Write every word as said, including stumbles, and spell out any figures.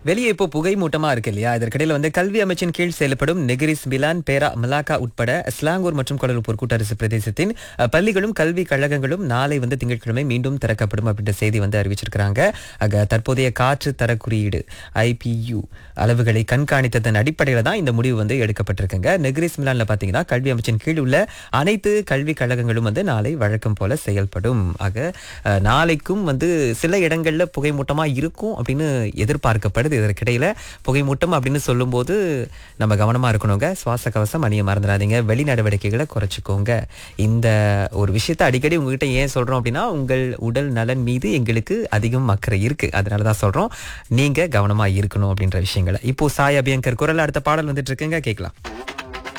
வெளியே இப்போ புகை மூட்டமா இருக்கு இல்லையா? இதற்கிடையில வந்து கல்வி அமைச்சின் கீழ் செயல்படும் நெகிரிஸ், மிலான், பேரா, மலாக்கா உட்பட ஸ்லாங்கூர் மற்றும் கோலாலம்பூர் கூட்டரசு பிரதேசத்தின் அஹ், பள்ளிகளும் கல்வி கழகங்களும் நாளை வந்து திங்கட்கிழமை மீண்டும் திறக்கப்படும் அப்படின்ற செய்தி வந்து அறிவிச்சிருக்கிறாங்க. ஆக தற்போதைய காற்று தர குறியீடு ஐபியு அளவுகளை கண்காணித்ததன் அடிப்படையில் தான் இந்த முடிவு வந்து எடுக்கப்பட்டிருக்குங்க. நெகிரிஸ், மிலான்ல பாத்தீங்கன்னா கல்வி அமைச்சின் கீழ் உள்ள அனைத்து கல்வி கழகங்களும் வந்து நாளை வழக்கம் போல செயல்படும். ஆக அஹ், நாளைக்கும் வந்து சில இடங்கள்ல புகை மூட்டமா இருக்கும் அப்படின்னு எதிர்பார்க்கப்படுது. இதற்கிடையில புகைமூட்டம் அப்படின்னு சொல்லும்போது நம்ம கவனமா இருக்கணுங்க. சுவாச கவசம் அணிய மறந்துடாதீங்க. வெளி நடவடிக்கைகளை குறைச்சிக்கோங்க. இந்த ஒரு விஷயத்தை அடிக்கடி உங்ககிட்ட ஏன் சொல்றோம் அப்படின்னா, உங்கள் உடல் நலன் மீது எங்களுக்கு அதிகம் அக்கறை இருக்கு. அதனாலதான் சொல்றோம், நீங்க கவனமா இருக்கணும் அப்படின்ற விஷயங்களை. இப்போ சாய் அபியங்கர் குரல் அடுத்த பாடல் வந்துட்டு இருக்குங்க, கேட்கலாம்.